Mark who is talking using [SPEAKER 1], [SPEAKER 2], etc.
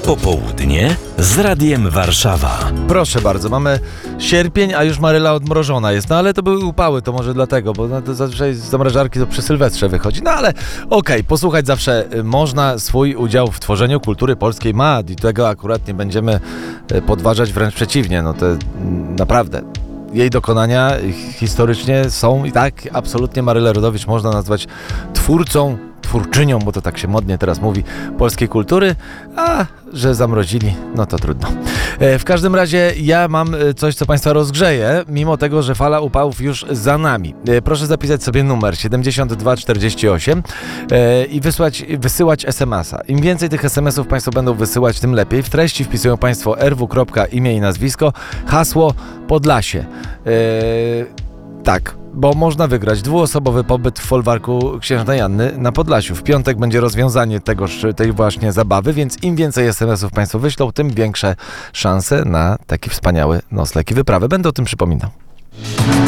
[SPEAKER 1] Popołudnie z Radiem Warszawa.
[SPEAKER 2] Proszę bardzo, mamy sierpień, a już Maryla odmrożona jest. No ale to były upały, to może dlatego, bo to zazwyczaj z zamrażarki to przy Sylwestrze wychodzi. No ale okej, posłuchać zawsze można. Swój udział w tworzeniu kultury polskiej ma i tego akurat nie będziemy podważać, wręcz przeciwnie. No to naprawdę jej historycznie są i tak absolutnie Marylę Rodowicz można nazwać twórczynią, bo to tak się modnie teraz mówi, polskiej kultury, a że zamrozili, no to trudno. W każdym razie ja mam coś, co Państwa rozgrzeje, mimo tego, że fala upałów już za nami. Proszę zapisać sobie numer 7248 i wysyłać SMS-a. Im więcej tych SMS-ów Państwo będą wysyłać, tym lepiej. W treści wpisują Państwo rw. imię i nazwisko, hasło Podlasie. Tak, bo można wygrać dwuosobowy pobyt w folwarku Księżnej Anny na Podlasiu. W piątek będzie rozwiązanie tej właśnie zabawy, więc im więcej SMS-ów Państwo wyślą, tym większe szanse na taki wspaniały nocleg i wyprawę. Będę o tym przypominał.